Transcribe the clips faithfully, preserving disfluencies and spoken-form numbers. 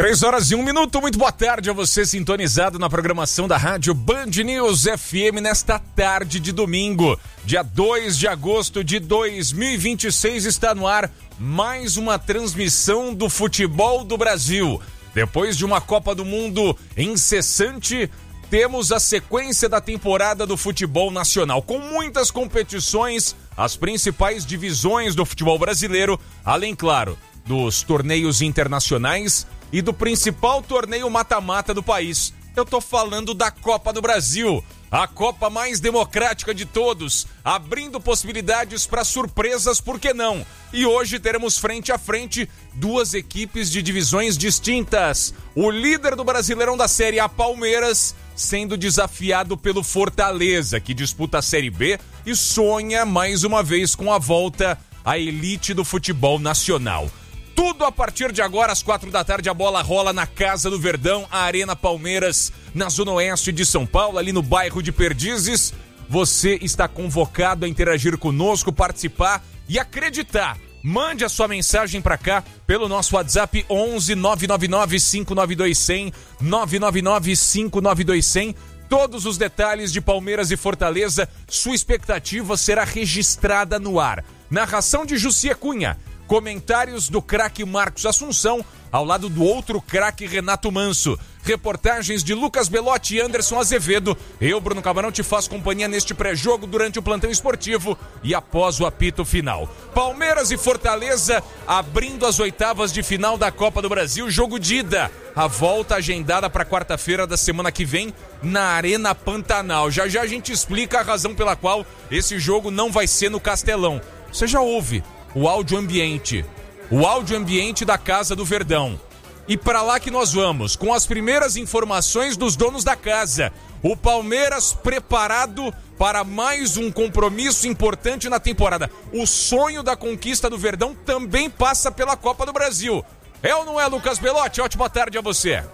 Três horas e um minuto, muito boa tarde a você sintonizado na programação da Rádio Band News F M nesta tarde de domingo, dia dois de agosto de dois mil e vinte e seis, está no ar mais uma transmissão do futebol do Brasil. Depois de uma Copa do Mundo incessante, temos a sequência da temporada do futebol nacional, com muitas competições, as principais divisões do futebol brasileiro, além, claro, dos torneios internacionais e do principal torneio mata-mata do país. Eu tô falando da Copa do Brasil, a Copa mais democrática de todos, abrindo possibilidades para surpresas, por que não? E hoje teremos frente a frente duas equipes de divisões distintas. O líder do Brasileirão da Série A, Palmeiras, sendo desafiado pelo Fortaleza, que disputa a Série B e sonha mais uma vez com a volta à elite do futebol nacional. Tudo a partir de agora, às quatro da tarde, a bola rola na Casa do Verdão, a Arena Palmeiras, na Zona Oeste de São Paulo, ali no bairro de Perdizes. Você está convocado a interagir conosco, participar e acreditar. Mande a sua mensagem para cá pelo nosso WhatsApp onze nove nove nove cinco nove dois zero zero, nove nove nove cinco nove dois zero zero. Todos os detalhes de Palmeiras e Fortaleza, sua expectativa será registrada no ar. Narração de Jussi Cunha. Comentários do craque Marcos Assunção, ao lado do outro craque Renato Manso. Reportagens de Lucas Belotti e Anderson Azevedo. Eu, Bruno Camarão, te faço companhia neste pré-jogo durante o plantão esportivo e após o apito final. Palmeiras e Fortaleza abrindo as oitavas de final da Copa do Brasil. Jogo de ida. A volta agendada para quarta-feira da semana que vem na Arena Pantanal. Já já a gente explica a razão pela qual esse jogo não vai ser no Castelão. Você já ouve o áudio ambiente, o áudio ambiente da Casa do Verdão. E para lá que nós vamos, com as primeiras informações dos donos da casa. O Palmeiras preparado para mais um compromisso importante na temporada. O sonho da conquista do Verdão também passa pela Copa do Brasil. É ou não é, Lucas Belotti? Ótima tarde a você.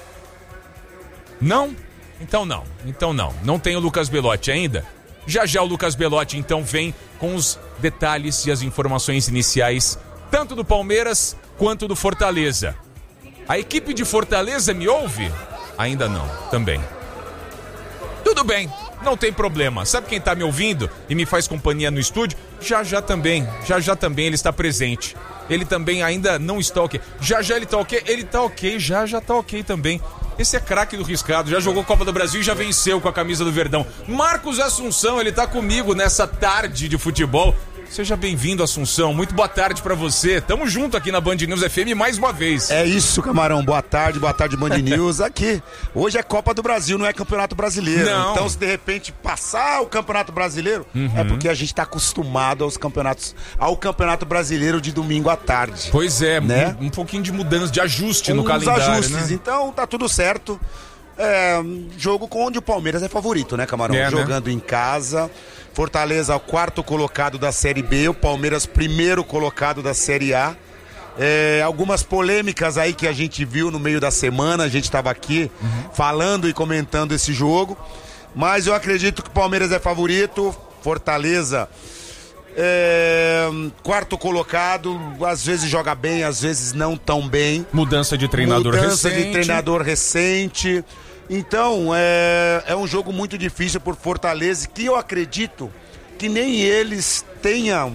Não? Então não, então não. Não tem o Lucas Belotti ainda? Já já o Lucas Belotti então vem com os detalhes e as informações iniciais, tanto do Palmeiras quanto do Fortaleza. A equipe de Fortaleza me ouve? Ainda não, também. Tudo bem, não tem problema. Sabe quem tá me ouvindo e me faz companhia no estúdio? Já já também, já já também ele está presente. Ele também ainda não está ok. Já já ele tá ok? Ele tá ok, já já tá ok também. Esse é craque do riscado, já jogou Copa do Brasil e já venceu com a camisa do Verdão. Marcos Assunção, ele tá comigo nessa tarde de futebol. Seja bem-vindo, Assunção. Muito boa tarde pra você. Tamo junto aqui na Band News F M mais uma vez. É isso, Camarão. Boa tarde, boa tarde, Band News. Aqui, hoje é Copa do Brasil, não é Campeonato Brasileiro. Não. Então, se de repente passar o Campeonato Brasileiro, uhum. é porque a gente tá acostumado aos campeonatos, ao Campeonato Brasileiro de domingo à tarde. Pois é, né? um, um pouquinho de mudança, de ajuste Uns no calendário, ajustes, né? Então tá tudo certo. É, jogo com onde o Palmeiras é favorito, né, Camarão? É, Jogando né? em casa. Fortaleza, o quarto colocado da Série B. O Palmeiras, primeiro colocado da Série A. É, algumas polêmicas aí que a gente viu no meio da semana. A gente estava aqui uhum. falando e comentando esse jogo. Mas eu acredito que o Palmeiras é favorito. Fortaleza, é, quarto colocado. Às vezes joga bem, às vezes não tão bem. Mudança de treinador Mudança recente. de treinador recente. Então, é, é um jogo muito difícil por Fortaleza, que eu acredito que nem eles tenham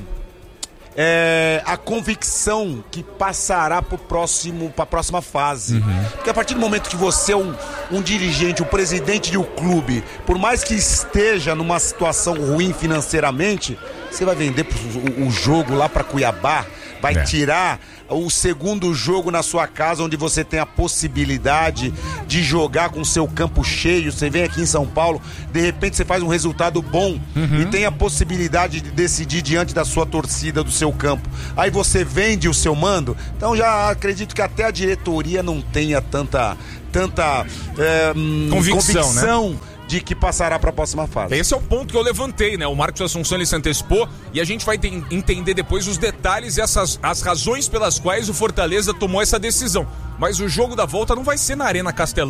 é, a convicção que passará para a próxima fase. Uhum. Porque a partir do momento que você é um, um dirigente, um presidente de um clube, por mais que esteja numa situação ruim financeiramente, você vai vender o, o jogo lá para Cuiabá, vai é. tirar o segundo jogo na sua casa, onde você tem a possibilidade de jogar com o seu campo cheio. Você vem aqui em São Paulo, de repente você faz um resultado bom uhum. e tem a possibilidade de decidir diante da sua torcida, do seu campo. Aí você vende o seu mando. Então já acredito que até a diretoria não tenha tanta, tanta é, convicção, convicção né? de que passará para a próxima fase. Esse é o ponto que eu levantei, né? O Marcos Assunção, ele se antecipou e a gente vai ter, entender depois os detalhes e essas, as razões pelas quais o Fortaleza tomou essa decisão. Mas o jogo da volta não vai ser na Arena Castelão.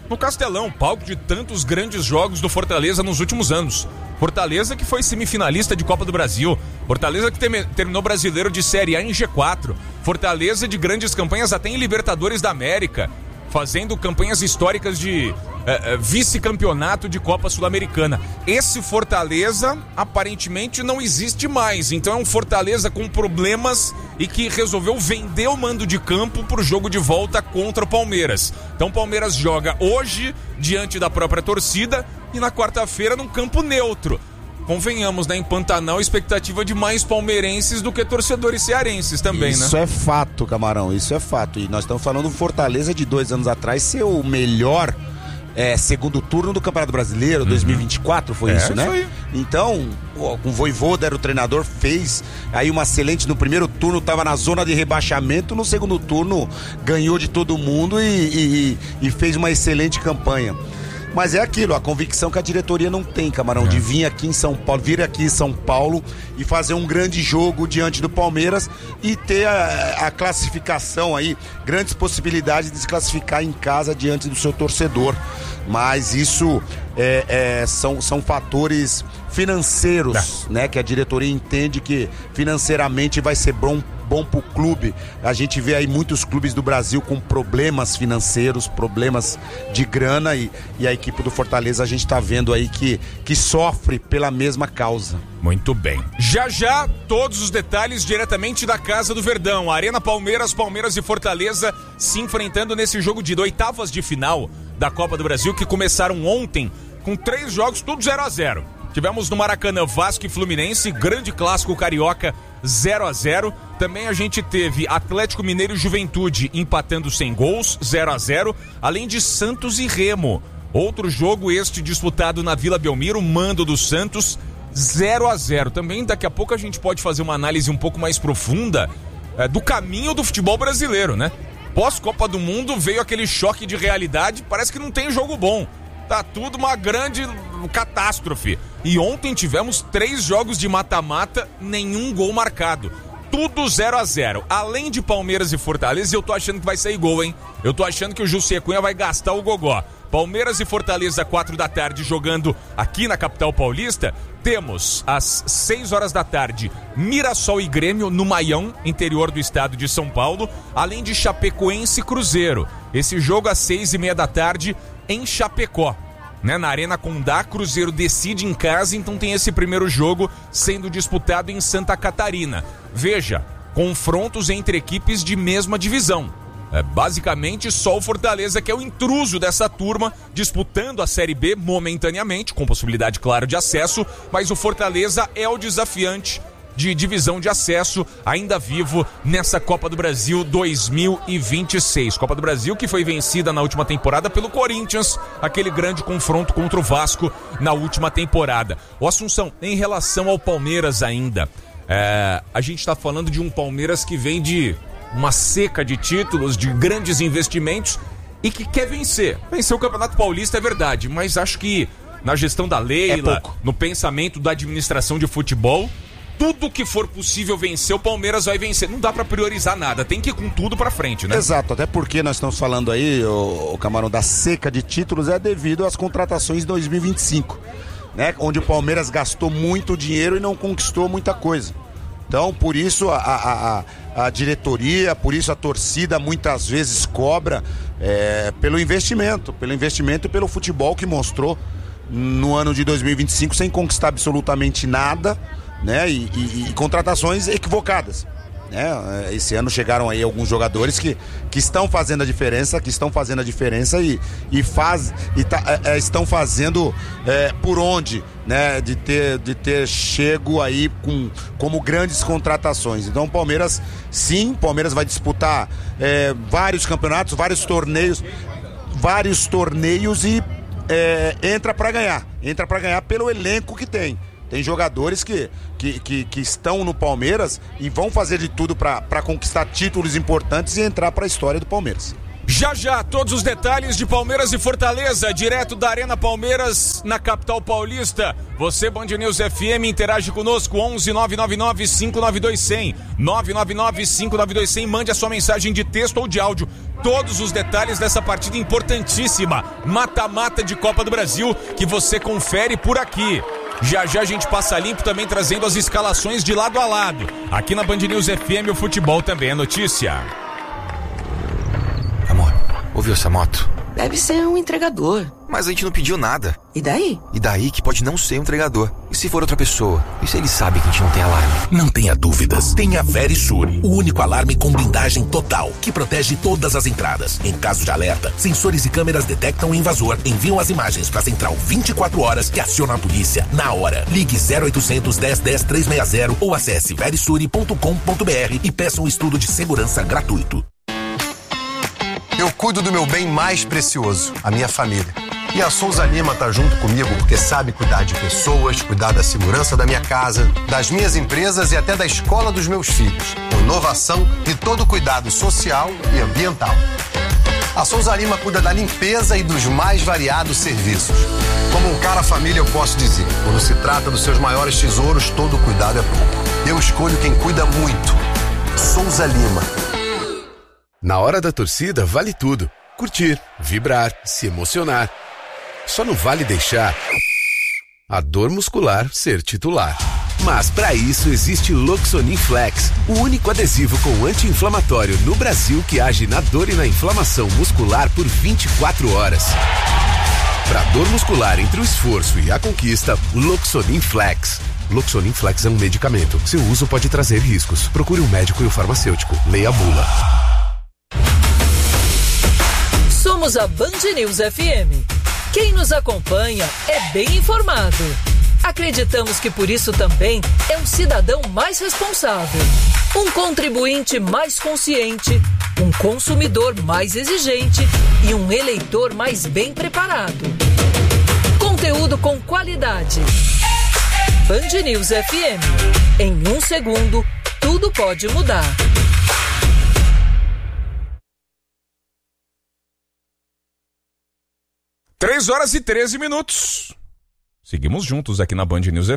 no Castelão, palco de tantos grandes jogos do Fortaleza nos últimos anos. Fortaleza que foi semifinalista de Copa do Brasil, Fortaleza que tem, terminou brasileiro de Série A em G quatro, Fortaleza de grandes campanhas até em Libertadores da América, fazendo campanhas históricas de eh, vice-campeonato de Copa Sul-Americana. Esse Fortaleza aparentemente não existe mais, então é um Fortaleza com problemas e que resolveu vender o mando de campo pro jogo de volta contra o Palmeiras. Então o Palmeiras joga hoje diante da própria torcida e na quarta-feira num campo neutro. Convenhamos, né? Em Pantanal, expectativa de mais palmeirenses do que torcedores cearenses também, isso, né? Isso é fato, Camarão, isso é fato. E nós estamos falando do Fortaleza de dois anos atrás ser o melhor é, segundo turno do Campeonato Brasileiro, uhum. dois mil e vinte e quatro, foi é, isso, né? Foi. Então, pô, com o Vojvoda era o treinador, fez aí uma excelente, no primeiro turno estava na zona de rebaixamento, no segundo turno ganhou de todo mundo e, e, e fez uma excelente campanha. Mas é aquilo, a convicção que a diretoria não tem, Camarão, é. de vir aqui em São Paulo, vir aqui em São Paulo e fazer um grande jogo diante do Palmeiras e ter a, a classificação aí, grandes possibilidades de se classificar em casa diante do seu torcedor. Mas isso é, é, são, são fatores financeiros, é. né? Que a diretoria entende que financeiramente vai ser bom, bom pro clube. A gente vê aí muitos clubes do Brasil com problemas financeiros, problemas de grana e, e a equipe do Fortaleza a gente tá vendo aí que, que sofre pela mesma causa. Muito bem. Já já, todos os detalhes diretamente da Casa do Verdão. Arena Palmeiras, Palmeiras e Fortaleza se enfrentando nesse jogo de oitavas de final da Copa do Brasil que começaram ontem com três jogos, tudo zero a zero. Tivemos no Maracanã Vasco e Fluminense, grande clássico carioca zero a zero. Também a gente teve Atlético Mineiro e Juventude empatando sem gols, zero a zero, além de Santos e Remo. Outro jogo este disputado na Vila Belmiro, mando do Santos, zero a zero. Também daqui a pouco a gente pode fazer uma análise um pouco mais profunda é, do caminho do futebol brasileiro, né? Pós-Copa do Mundo veio aquele choque de realidade, parece que não tem jogo bom. Tá tudo uma grande catástrofe. E ontem tivemos três jogos de mata-mata, nenhum gol marcado. Tudo zero a zero. Além de Palmeiras e Fortaleza, eu tô achando que vai sair gol, hein? Eu tô achando que o José Cunha vai gastar o gogó. Palmeiras e Fortaleza, quatro da tarde, jogando aqui na capital paulista. Temos, às seis horas da tarde, Mirassol e Grêmio no Maião, interior do estado de São Paulo, além de Chapecoense e Cruzeiro. Esse jogo às seis e meia da tarde em Chapecó, né? Na Arena Condá, Cruzeiro decide em casa, então tem esse primeiro jogo sendo disputado em Santa Catarina. Veja, confrontos entre equipes de mesma divisão. É basicamente só o Fortaleza que é o intruso dessa turma, disputando a Série B momentaneamente, com possibilidade, claro, de acesso, mas o Fortaleza é o desafiante de divisão de acesso, ainda vivo nessa Copa do Brasil dois mil e vinte e seis. Copa do Brasil que foi vencida na última temporada pelo Corinthians, aquele grande confronto contra o Vasco na última temporada. O Assunção, em relação ao Palmeiras ainda, é, a gente está falando de um Palmeiras que vem de uma seca de títulos, de grandes investimentos e que quer vencer. Vencer o Campeonato Paulista é verdade, mas acho que na gestão da Leila, é no pensamento da administração de futebol, tudo que for possível vencer, o Palmeiras vai vencer. Não dá pra priorizar nada, tem que ir com tudo pra frente, né? Exato, até porque nós estamos falando aí, o, o Camarão, da seca de títulos é devido às contratações de dois mil e vinte e cinco, né? Onde o Palmeiras gastou muito dinheiro e não conquistou muita coisa. Então, por isso a, a, a, a diretoria, por isso a torcida muitas vezes cobra é, pelo investimento, pelo investimento e pelo futebol que mostrou no ano de dois mil e vinte e cinco sem conquistar absolutamente nada, né? E, e, e contratações equivocadas, né? Esse ano chegaram aí alguns jogadores que, que estão fazendo a diferença, que estão fazendo a diferença e, e, faz, e tá, é, estão fazendo é, por onde, né? De ter, de ter chego aí com, como grandes contratações. Então o Palmeiras, sim, o Palmeiras vai disputar é, vários campeonatos, vários torneios, vários torneios e é, entra para ganhar, entra para ganhar pelo elenco que tem. Tem jogadores que, que, que, que estão no Palmeiras e vão fazer de tudo para conquistar títulos importantes e entrar para a história do Palmeiras. Já já, todos os detalhes de Palmeiras e Fortaleza, direto da Arena Palmeiras, na capital paulista. Você, Band News F M, interage conosco, onze nove nove nove cinco nove dois zero zero, nove nove nove cinco nove dois zero zero, mande a sua mensagem de texto ou de áudio. Todos os detalhes dessa partida importantíssima, mata-mata de Copa do Brasil, que você confere por aqui. Já já a gente passa limpo também trazendo as escalações de lado a lado. Aqui na Band News F M, o futebol também é notícia. Amor, ouviu essa moto? Deve ser um entregador. Mas a gente não pediu nada. E daí? E daí que pode não ser um entregador. E se for outra pessoa? E se ele sabe que a gente não tem alarme? Não tenha dúvidas. Tenha a Verisure, o único alarme com blindagem total, que protege todas as entradas. Em caso de alerta, sensores e câmeras detectam o invasor, enviam as imagens para a central vinte e quatro horas que aciona a polícia na hora. Ligue zero oitocentos, dez, dez, trezentos e sessenta ou acesse verisure ponto com ponto b r e peça um estudo de segurança gratuito. Eu cuido do meu bem mais precioso, a minha família. E a Souza Lima tá junto comigo porque sabe cuidar de pessoas, cuidar da segurança da minha casa, das minhas empresas e até da escola dos meus filhos. Com inovação e todo cuidado social e ambiental. A Souza Lima cuida da limpeza e dos mais variados serviços. Como um cara família, eu posso dizer, quando se trata dos seus maiores tesouros, todo cuidado é pouco. Eu escolho quem cuida muito. Souza Lima. Na hora da torcida, vale tudo. Curtir, vibrar, se emocionar. Só não vale deixar a dor muscular ser titular. Mas para isso existe Loxonin Flex, o único adesivo com anti-inflamatório no Brasil que age na dor e na inflamação muscular por vinte e quatro horas. Para dor muscular entre o esforço e a conquista, Loxonin Flex. Loxonin Flex é um medicamento. Seu uso pode trazer riscos. Procure um médico e o farmacêutico. Leia a bula. Somos a Band News F M. Quem nos acompanha é bem informado. Acreditamos que por isso também é um cidadão mais responsável, um contribuinte mais consciente, um consumidor mais exigente e um eleitor mais bem preparado. Conteúdo com qualidade. Band News F M. Em um segundo, tudo pode mudar. três horas e treze minutos. Seguimos juntos aqui na Band News F M.